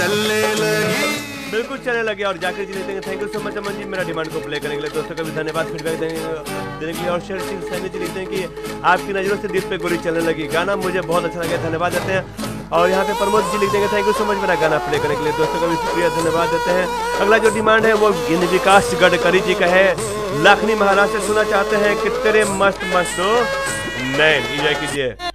चलने लगी। बिल्कुल चलने लगे और जाकर जी लेते हैं। Thank you so much Aman ji मेरा डिमांड को प्ले करने के लिए। दोस्तों का भी धन्यवाद फीडबैक देने के लिए। और शेर सिंह सैनी जी लिखते हैं कि आपकी नजरों से दिल पे गोली चलने लगी, गाना मुझे बहुत अच्छा लगा, धन्यवाद देते हैं। और यहाँ पे प्रमोद जी लिख देंगे थैंक यू सो मच मेरा गाना प्ले करने के लिए। दोस्तों का भी शुक्रिया, धन्यवाद देते हैं। अगला जो डिमांड है वो विकास गडकरी जी का है। लाखनी महाराज से सुना चाहते हैं कि तेरे मस्त मस्त नैन, एंजॉय कीजिए।